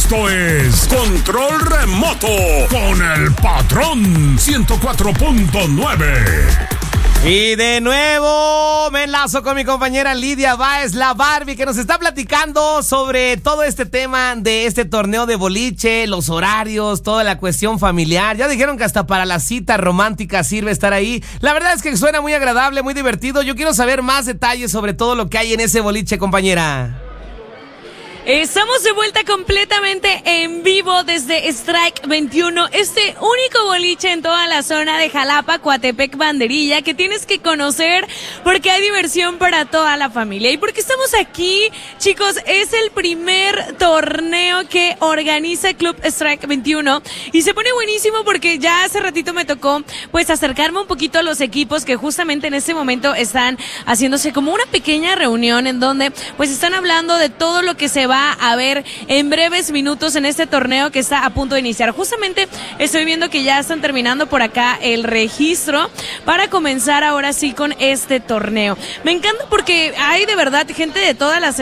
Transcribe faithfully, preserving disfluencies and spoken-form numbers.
Esto es Control Remoto con el Patrón ciento cuatro punto nueve. Y de nuevo me enlazo con mi compañera Lidia Báez, la Barbie, que nos está platicando sobre todo este tema de este torneo de boliche, los horarios, toda la cuestión familiar. Ya dijeron que hasta para la cita romántica sirve estar ahí. La verdad es que suena muy agradable, muy divertido. Yo quiero saber más detalles sobre todo lo que hay en ese boliche, compañera. Estamos de vuelta completamente en vivo desde Strike veintiuno, este único boliche en toda la zona de Jalapa, Coatepec, Banderilla, que tienes que conocer porque hay diversión para toda la familia. Y porque estamos aquí, chicos, es el primer torneo que organiza Club Strike veintiuno y se pone buenísimo porque ya hace ratito me tocó pues acercarme un poquito a los equipos que justamente en este momento están haciéndose como una pequeña reunión en donde pues están hablando de todo lo que se va a ver en breves minutos en este torneo que está a punto de iniciar. Justamente estoy viendo que ya están terminando por acá el registro para comenzar ahora sí con este torneo. Me encanta porque hay de verdad gente de todas las